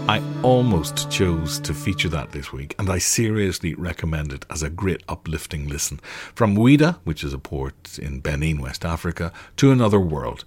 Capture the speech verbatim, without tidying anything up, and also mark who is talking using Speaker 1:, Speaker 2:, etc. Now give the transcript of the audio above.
Speaker 1: I almost chose to feature that this week, and I seriously recommend it as a great uplifting listen. From Ouida, which is a port in Benin, West Africa, to Another World.